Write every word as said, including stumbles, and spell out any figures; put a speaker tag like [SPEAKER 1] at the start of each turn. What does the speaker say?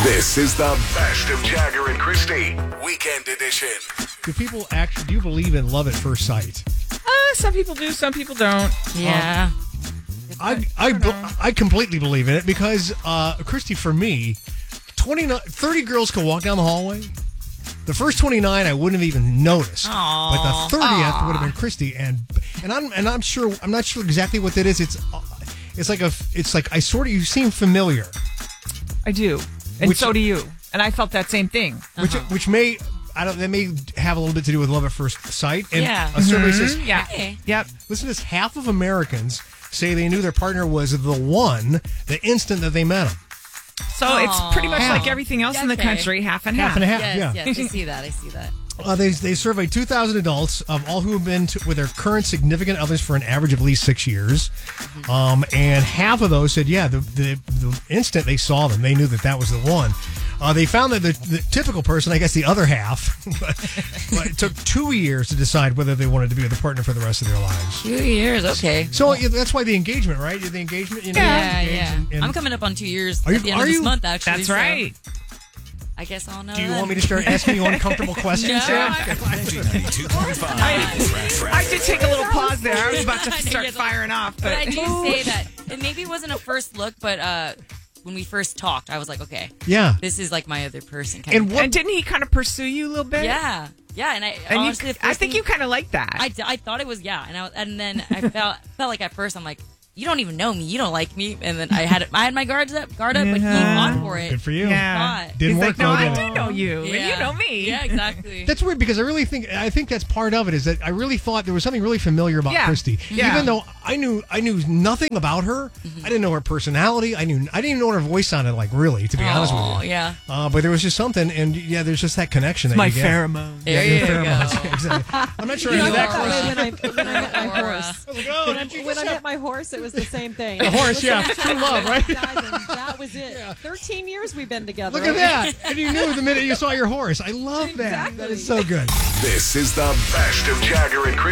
[SPEAKER 1] This is the best of Jagger and Christy, Weekend Edition.
[SPEAKER 2] Do people actually, do you believe in love at first sight?
[SPEAKER 3] Uh, some people do, some people don't.
[SPEAKER 4] Yeah.
[SPEAKER 2] I I, I, I completely believe in it because, uh, Christy, for me, twenty-nine, thirty girls can walk down the hallway. The first twenty-nine I wouldn't have even noticed.
[SPEAKER 4] Aww.
[SPEAKER 2] But the thirtieth would have been Christy, and and I'm and I'm sure I'm not sure exactly what that is. It's uh, it's like a it's like I sort of you seem familiar.
[SPEAKER 3] I do, and
[SPEAKER 2] Which-
[SPEAKER 3] so do you. And I felt that same thing.
[SPEAKER 2] Which which may I don't that may have a little bit to do with love at first sight. And
[SPEAKER 4] Yeah.
[SPEAKER 2] a survey says
[SPEAKER 3] Yeah.
[SPEAKER 4] Okay.
[SPEAKER 3] Yep.
[SPEAKER 2] listen to this, half of Americans say they knew their partner was the one the instant that they met him.
[SPEAKER 3] So
[SPEAKER 4] Aw.
[SPEAKER 3] it's pretty much
[SPEAKER 2] Half.
[SPEAKER 3] like everything else in the
[SPEAKER 4] Okay.
[SPEAKER 3] country, half and half.
[SPEAKER 2] Half and a half.
[SPEAKER 4] Yes,
[SPEAKER 2] yeah.
[SPEAKER 4] yes, I see that. I see that.
[SPEAKER 2] Uh, they they surveyed two thousand adults of all who have been to, with their current significant others for an average of at least six years, um, and half of those said, yeah, the, the the instant they saw them, they knew that that was the one. Uh, they found that the, the typical person, I guess the other half, but, but it took two years to decide whether they wanted to be with a partner for the rest of their lives.
[SPEAKER 4] Two years, okay.
[SPEAKER 2] So yeah, that's why the engagement, right? The engagement, you know,
[SPEAKER 4] Yeah,
[SPEAKER 2] engage
[SPEAKER 4] yeah.
[SPEAKER 2] and- and-
[SPEAKER 4] I'm coming up on two years
[SPEAKER 2] Are you-
[SPEAKER 4] at the end
[SPEAKER 2] are
[SPEAKER 4] of this
[SPEAKER 2] you?
[SPEAKER 4] month, actually.
[SPEAKER 3] That's
[SPEAKER 4] so
[SPEAKER 3] right.
[SPEAKER 4] I guess I'll know
[SPEAKER 2] Do you
[SPEAKER 4] then.
[SPEAKER 2] want me to start asking you uncomfortable questions?
[SPEAKER 4] No,
[SPEAKER 2] Sam?
[SPEAKER 4] I-
[SPEAKER 1] ninety-two point five.
[SPEAKER 3] I did take a little pause there. I was about to
[SPEAKER 4] I
[SPEAKER 3] start
[SPEAKER 4] get it.
[SPEAKER 3] firing off.
[SPEAKER 4] But I
[SPEAKER 3] But,
[SPEAKER 4] do say that it maybe wasn't a first look, but uh, when we first talked, I was like, okay,
[SPEAKER 2] Yeah.
[SPEAKER 4] this is like my other person. Kind
[SPEAKER 2] And
[SPEAKER 4] of.
[SPEAKER 2] what?
[SPEAKER 3] and didn't he kind of pursue you a little bit?
[SPEAKER 4] Yeah, yeah, and I
[SPEAKER 3] And
[SPEAKER 4] honestly,
[SPEAKER 3] you,
[SPEAKER 4] the
[SPEAKER 3] I
[SPEAKER 4] first
[SPEAKER 3] think
[SPEAKER 4] thing-
[SPEAKER 3] you kind of like that.
[SPEAKER 4] I, I thought it was yeah, and I and then I felt felt like at first I'm like, you don't even know me, you don't like me, and then I had I had my guards up, guard up, but he
[SPEAKER 3] Yeah.
[SPEAKER 4] fought for it.
[SPEAKER 2] Good for you.
[SPEAKER 3] yeah.
[SPEAKER 4] Thought.
[SPEAKER 2] Didn't
[SPEAKER 3] He's
[SPEAKER 2] work
[SPEAKER 3] like, no,
[SPEAKER 2] though,
[SPEAKER 3] I
[SPEAKER 2] did
[SPEAKER 3] do
[SPEAKER 2] it?
[SPEAKER 3] know you, and you know me.
[SPEAKER 4] Yeah, exactly.
[SPEAKER 2] That's weird because I really think I think that's part of it is that I really thought there was something really familiar about
[SPEAKER 3] Yeah.
[SPEAKER 2] Christy.
[SPEAKER 3] Yeah.
[SPEAKER 2] Even though I knew I knew nothing about her,
[SPEAKER 4] Mm-hmm.
[SPEAKER 2] I didn't know her personality. I knew I didn't even know what her voice sounded like. Really, to be honest
[SPEAKER 4] Aw,
[SPEAKER 2] with you.
[SPEAKER 4] yeah.
[SPEAKER 2] Uh, but there was just something, and yeah, there's just that connection that
[SPEAKER 3] My
[SPEAKER 2] you get.
[SPEAKER 3] pheromone.
[SPEAKER 4] There
[SPEAKER 2] Yeah,
[SPEAKER 4] you
[SPEAKER 2] your
[SPEAKER 4] go.
[SPEAKER 2] pheromones. Exactly. I'm not sure I
[SPEAKER 4] You
[SPEAKER 2] knew
[SPEAKER 4] are
[SPEAKER 2] that.
[SPEAKER 4] right.
[SPEAKER 2] Christy.
[SPEAKER 5] When I, when I met my
[SPEAKER 4] Aura.
[SPEAKER 5] horse.
[SPEAKER 2] I was like, oh,
[SPEAKER 5] When I,
[SPEAKER 2] did you
[SPEAKER 5] when
[SPEAKER 2] just
[SPEAKER 5] I
[SPEAKER 2] have-
[SPEAKER 5] met my horse, it was the same thing.
[SPEAKER 2] The horse, yeah, true love, right?
[SPEAKER 5] That was it. thirteen years we've been together.
[SPEAKER 2] Look at that, and you knew the minute you saw your horse. I love that. That is so good.
[SPEAKER 1] This is the best of Jagger and Christy.